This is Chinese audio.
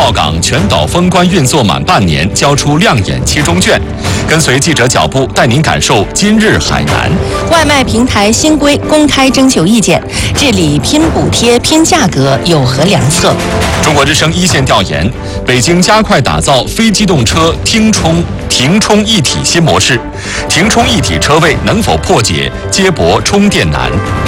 到港全岛封关运作满半年，交出亮眼期中卷。跟随记者脚步，带您感受今日海南。 外卖平台新规公开征求意见，治理拼补贴、拼价格有何良策？ 中国之声一线调研：北京加快打造非机动车停充一体新模式，停充一体车位能否破解接驳充电难？